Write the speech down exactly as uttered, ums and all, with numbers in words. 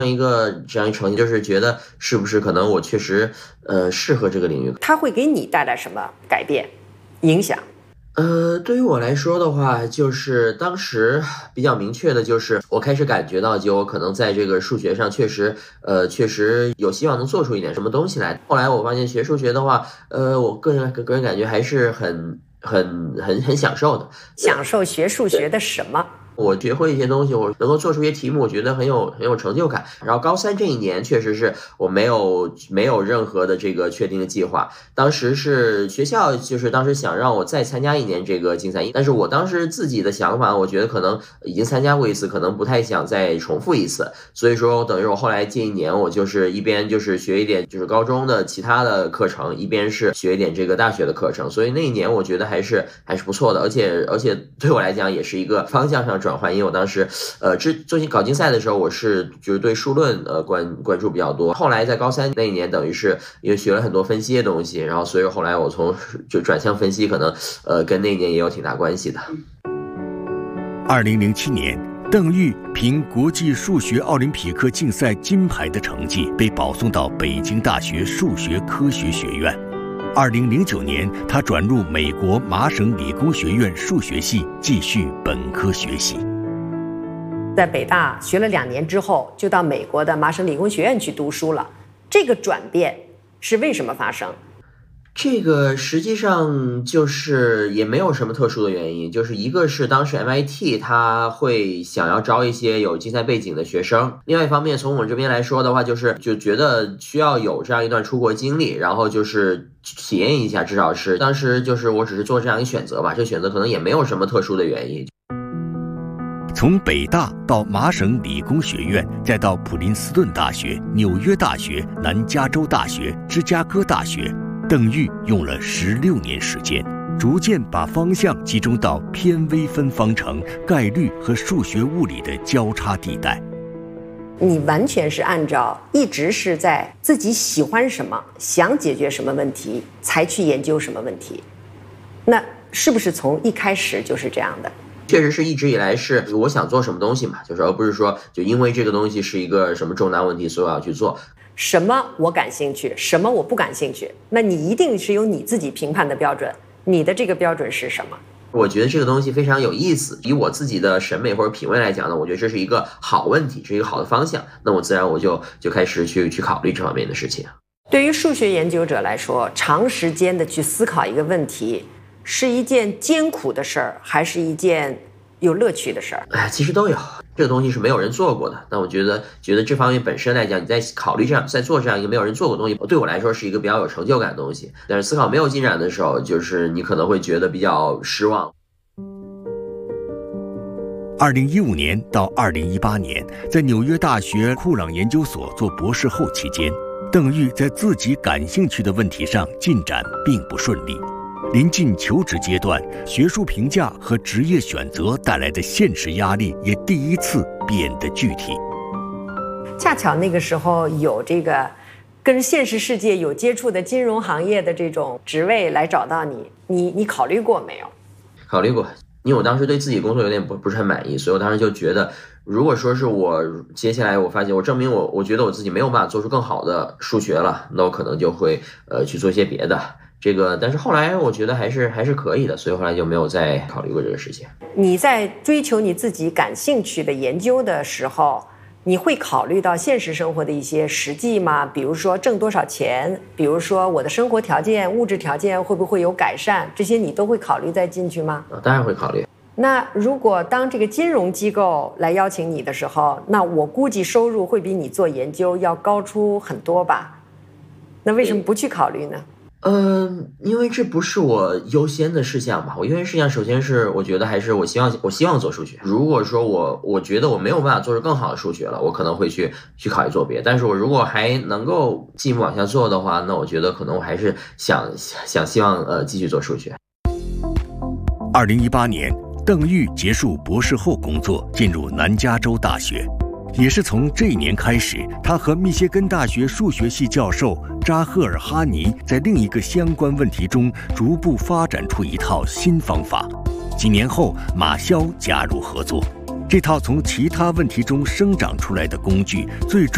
一个这样一成绩，就是觉得是不是可能我确实呃适合这个领域。 它会给你带来什么改变、影响？ 呃，对于我来说的话，就是当时比较明确的就是，我开始感觉到，就我可能在这个数学上确实，呃，确实有希望能做出一点什么东西来。后来我发现学数学的话，呃，我个人个人感觉还是很很很很享受的。 享受学数学的什么？ 我学会一些东西，我能够做出一些题目，我觉得很有很有成就感。然后高三这一年，确实是我没有没有任何的这个确定的计划。当时是学校就是当时想让我再参加一年这个竞赛，但是我当时自己的想法，我觉得可能已经参加过一次，可能不太想再重复一次。所以说，等于我后来这一年，我就是一边就是学一点就是高中的其他的课程，一边是学一点这个大学的课程。所以那一年我觉得还是还是不错的，而且而且对我来讲也是一个方向上转换，因为我当时呃之做搞竞赛的时候，我是就是对数论呃关关注比较多。后来在高三那一年，等于是因为学了很多分析的东西，然后所以后来我从就转向分析，可能呃跟那一年也有挺大关系的。 二零零七年，邓玉凭国际数学奥林匹克竞赛金牌的成绩，被保送到北京大学数学科学学院。二零零九年，他转入美国麻省理工学院数学系继续本科学习。 在北大学了两年之后，就到美国的麻省理工学院去读书了。这个转变是为什么发生？ 这个实际上就是也没有什么特殊的原因，就是一个是当时 M I T 他会想要招一些有竞赛背景的学生，另外一方面从我们这边来说的话，就是就觉得需要有这样一段出国经历，然后就是体验一下，至少是当时就是我只是做这样一个选择吧，这个选择可能也没有什么特殊的原因。 从北大到麻省理工学院，再到普林斯顿大学、纽约大学、南加州大学、芝加哥大学，邓玉用了十六年时间，逐渐把方向集中到偏微分方程、概率和数学物理的交叉地带。 你完全是按照一直是在自己喜欢什么、想解决什么问题才去研究什么问题，那是不是从一开始就是这样的？ 确实是一直以来是我想做什么东西嘛，就是而不是说就因为这个东西是一个什么重大问题，所以我要去做。 什么我感兴趣，什么我不感兴趣，那你一定是有你自己评判的标准，你的这个标准是什么？ 我觉得这个东西非常有意思，以我自己的审美或者品味来讲呢，我觉得这是一个好问题，是一个好的方向，那我自然我就就开始去去考虑这方面的事情。 对于数学研究者来说，长时间的去思考一个问题是一件艰苦的事儿，还是一件有乐趣的事儿？ 哎，其实都有，这个东西是没有人做过的。那我觉得，觉得这方面本身来讲，你在考虑这样，在做这样一个没有人做过的东西，对我来说是一个比较有成就感的东西。但是思考没有进展的时候，就是你可能会觉得比较失望。 二零一五年到二零一八年，在纽约大学库朗研究所做博士后期间，邓玉在自己感兴趣的问题上进展并不顺利。临近求职阶段，学术评价和职业选择带来的现实压力也第一次变得具体。 恰巧那个时候有这个跟现实世界有接触的金融行业的这种职位来找到你，你你考虑过没有？ 考虑过，因为我当时对自己工作有点不不是很满意，所以我当时就觉得，如果说是我接下来我发现我证明我我觉得我自己没有办法做出更好的数学了，那我可能就会呃去做一些别的。这个，但是后来我觉得还是还是可以的，所以后来就没有再考虑过这个事情。 你在追求你自己感兴趣的研究的时候，你会考虑到现实生活的一些实际吗？比如说挣多少钱，比如说我的生活条件、物质条件会不会有改善，这些你都会考虑再进去吗？ 当然会考虑。 那如果当这个金融机构来邀请你的时候，那我估计收入会比你做研究要高出很多吧？那为什么不去考虑呢？ 嗯，因为这不是我优先的事项吧。我优先事项首先是我觉得还是我希望我希望做数学。如果说我我觉得我没有办法做出更好的数学了，我可能会去去考虑做别的。但是我如果还能够进一步往下做的话，那我觉得可能我还是想想希望呃继续做数学。 二零一八年，邓玉结束博士后工作，进入南加州大学。也是从这一年开始，他和密歇根大学数学系教授扎赫尔哈尼在另一个相关问题中逐步发展出一套新方法。几年后，马肖加入合作，这套从其他问题中生长出来的工具最终